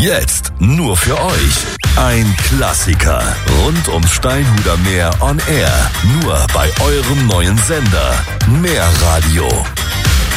Jetzt nur für euch. Ein Klassiker rund ums Steinhuder Meer on Air. Nur bei eurem neuen Sender. Meerradio.